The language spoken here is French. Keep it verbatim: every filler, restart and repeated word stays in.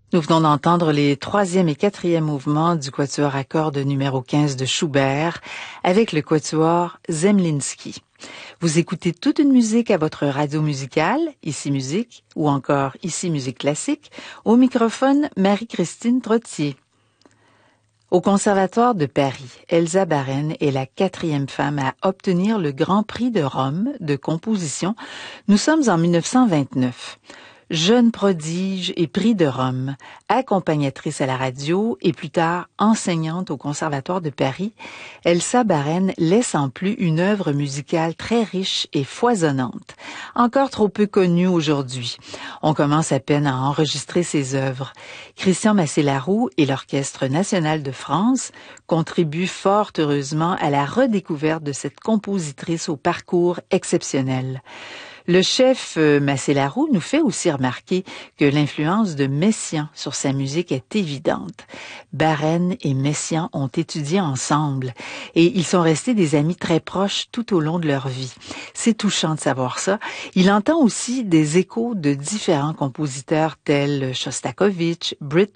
Nous venons d'entendre les troisième et quatrième mouvements du quatuor à cordes numéro quinze de Schubert avec le quatuor Zemlinsky. Vous écoutez toute une musique à votre radio musicale, Ici Musique, ou encore Ici Musique Classique, au microphone Marie-Christine Trottier. Au Conservatoire de Paris, Elsa Baren est la quatrième femme à obtenir le Grand Prix de Rome de composition. Nous sommes en mille neuf cent vingt-neuf. Jeune prodige et prix de Rome, accompagnatrice à la radio et plus tard enseignante au Conservatoire de Paris, Elsa Baren laisse en plus une œuvre musicale très riche et foisonnante, encore trop peu connue aujourd'hui. On commence à peine à enregistrer ses œuvres. Christian Massélaroux et l'Orchestre national de France contribuent fort heureusement à la redécouverte de cette compositrice au parcours exceptionnel. Le chef euh, Massélaroux nous fait aussi remarquer que l'influence de Messiaen sur sa musique est évidente. Baren et Messiaen ont étudié ensemble et ils sont restés des amis très proches tout au long de leur vie. C'est touchant de savoir ça. Il entend aussi des échos de différents compositeurs tels Shostakovich, Britten,